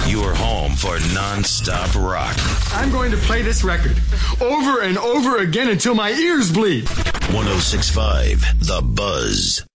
Your home for non-stop rock. I'm going to play this record over and over again until my ears bleed. 106.5 The Buzz.